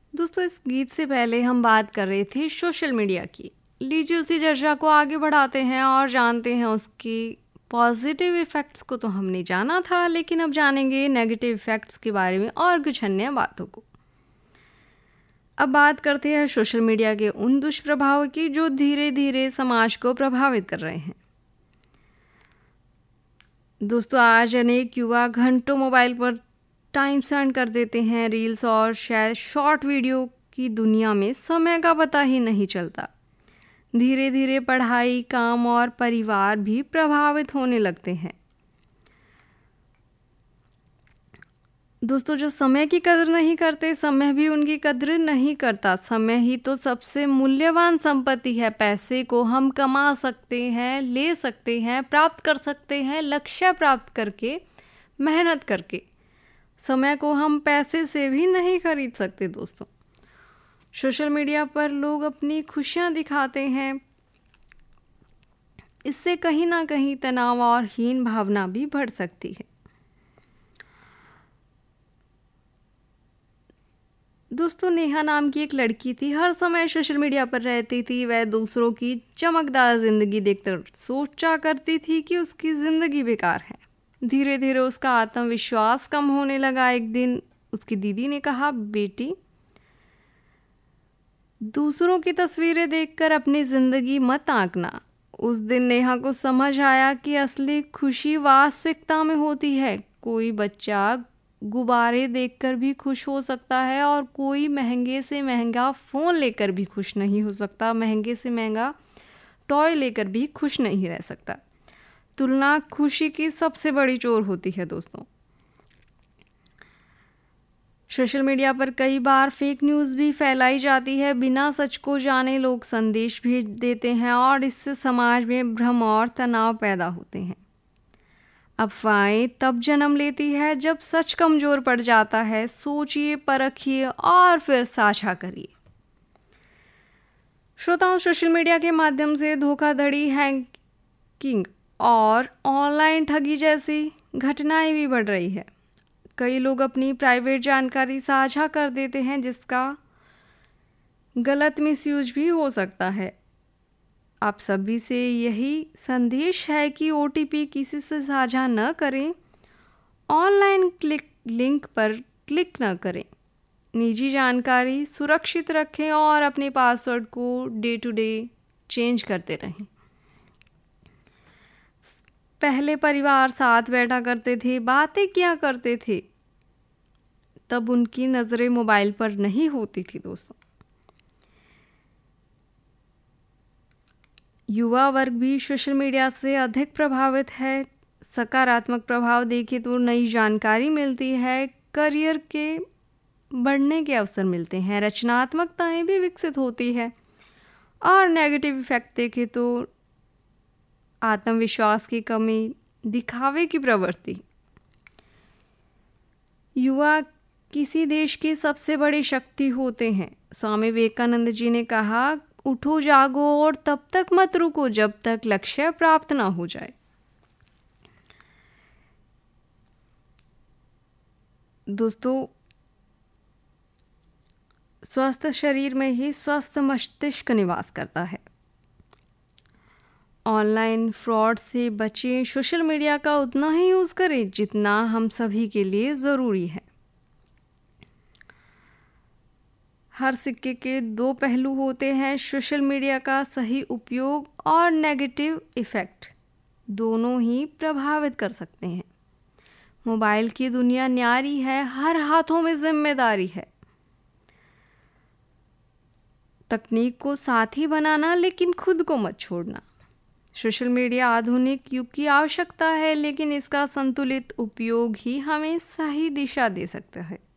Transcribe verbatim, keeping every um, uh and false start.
दोस्तों, इस गीत से पहले हम बात कर रहे थे सोशल मीडिया की। लीजिए उसी चर्चा को आगे बढ़ाते हैं और जानते हैं उसकी पॉजिटिव इफ़ेक्ट्स को। तो हमने जाना था, लेकिन अब जानेंगे नेगेटिव इफ़ेक्ट्स के बारे में और कुछ अन्य बातों को। अब बात करते हैं सोशल मीडिया के उन दुष्प्रभाव की जो धीरे धीरे समाज को प्रभावित कर रहे हैं। दोस्तों, आज अनेक युवा घंटों मोबाइल पर टाइम स्पेंड कर देते हैं। रील्स और शायद शॉर्ट वीडियो की दुनिया में समय का पता ही नहीं चलता। धीरे धीरे पढ़ाई, काम और परिवार भी प्रभावित होने लगते हैं। दोस्तों, जो समय की कदर नहीं करते, समय भी उनकी कदर नहीं करता। समय ही तो सबसे मूल्यवान संपत्ति है। पैसे को हम कमा सकते हैं, ले सकते हैं, प्राप्त कर सकते हैं, लक्ष्य प्राप्त करके, मेहनत करके। समय को हम पैसे से भी नहीं खरीद सकते। दोस्तों, सोशल मीडिया पर लोग अपनी खुशियां दिखाते हैं। इससे कहीं ना कहीं तनाव और हीन भावना भी बढ़ सकती है। दोस्तों, नेहा नाम की एक लड़की थी। हर समय सोशल मीडिया पर रहती थी। वह दूसरों की चमकदार जिंदगी देखकर सोचा करती थी कि उसकी जिंदगी बेकार है। धीरे धीरे उसका आत्मविश्वास कम होने लगा। एक दिन उसकी दीदी ने कहा, बेटी, दूसरों की तस्वीरें देखकर अपनी जिंदगी मत आंकना। उस दिन नेहा को समझ आया कि असली खुशी वास्तविकता में होती है। कोई बच्चा गुब्बारे देखकर भी खुश हो सकता है और कोई महंगे से महंगा फ़ोन लेकर भी खुश नहीं हो सकता। महंगे से महंगा टॉय लेकर भी खुश नहीं रह सकता। तुलना खुशी की सबसे बड़ी चोर होती है। दोस्तों, सोशल मीडिया पर कई बार फेक न्यूज़ भी फैलाई जाती है। बिना सच को जाने लोग संदेश भेज देते हैं और इससे समाज में भ्रम और तनाव पैदा होते हैं। अफवाहें तब जन्म लेती है जब सच कमज़ोर पड़ जाता है। सोचिए, परखिए और फिर साझा करिए। श्रोताओं, सोशल मीडिया के माध्यम से धोखाधड़ी, हैकिंग और ऑनलाइन ठगी जैसी घटनाएं भी बढ़ रही है। कई लोग अपनी प्राइवेट जानकारी साझा कर देते हैं, जिसका गलत मिसयूज भी हो सकता है। आप सभी से यही संदेश है कि ओ टी पी किसी से साझा न करें। ऑनलाइन क्लिक लिंक पर क्लिक न करें। निजी जानकारी सुरक्षित रखें और अपने पासवर्ड को डे टू डे चेंज करते रहें। पहले परिवार साथ बैठा करते थे, बातें किया करते थे, तब उनकी नज़रें मोबाइल पर नहीं होती थी। दोस्तों, युवा वर्ग भी सोशल मीडिया से अधिक प्रभावित है। सकारात्मक प्रभाव देखें तो नई जानकारी मिलती है, करियर के बढ़ने के अवसर मिलते हैं, रचनात्मकताएं भी विकसित होती है। और नेगेटिव इफेक्ट देखें तो आत्मविश्वास की कमी, दिखावे की प्रवृत्ति। युवा किसी देश की सबसे बड़ी शक्ति होते हैं। स्वामी विवेकानंद जी ने कहा, उठो जागो और तब तक मत रुको जब तक लक्ष्य प्राप्त ना हो जाए। दोस्तों, स्वस्थ शरीर में ही स्वस्थ मस्तिष्क निवास करता है। ऑनलाइन फ्रॉड से बचें। सोशल मीडिया का उतना ही यूज़ करें जितना हम सभी के लिए ज़रूरी है। हर सिक्के के दो पहलू होते हैं। सोशल मीडिया का सही उपयोग और नेगेटिव इफ़ेक्ट दोनों ही प्रभावित कर सकते हैं। मोबाइल की दुनिया न्यारी है, हर हाथों में जिम्मेदारी है। तकनीक को साथी बनाना, लेकिन खुद को मत छोड़ना। सोशल मीडिया आधुनिक युग की आवश्यकता है, लेकिन इसका संतुलित उपयोग ही हमें सही दिशा दे सकता है।